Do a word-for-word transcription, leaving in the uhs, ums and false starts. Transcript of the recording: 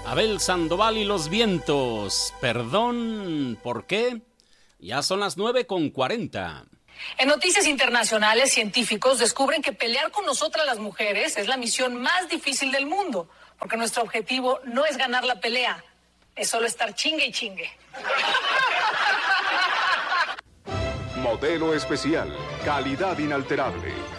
Abel Sandoval y los vientos. Perdón, ¿por qué? Ya son las nueve con cuarenta. En noticias internacionales, científicos descubren que pelear con nosotras las mujeres es la misión más difícil del mundo, porque nuestro objetivo no es ganar la pelea, es solo estar chingue y chingue. Modelo especial, calidad inalterable.